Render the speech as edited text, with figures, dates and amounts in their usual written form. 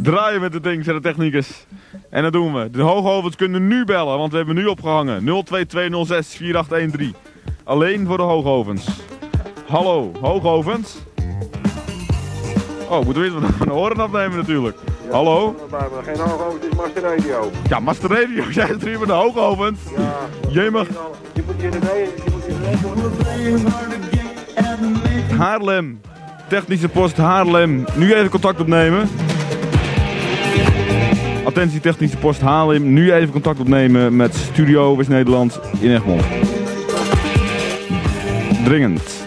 draaien met het ding, zijn de technicus. En dat doen we. De hoogovens kunnen nu bellen, want we hebben nu opgehangen. 022064813. Alleen voor de hoogovens. Hallo, hoogovens? Oh, moeten we eerst wat horen opnemen natuurlijk. Ja, hallo? Geen hoogovens, het is Master Radio. Ja, Master Radio, jij zit hier met de hoogovens. Ja. Je mag... Je moet je erbij. Haarlem. Technische post Haarlem. Nu even contact opnemen. Attentie Technische post Haarlem. Nu even contact opnemen met Studio West-Nederland in Egmond. Dringend.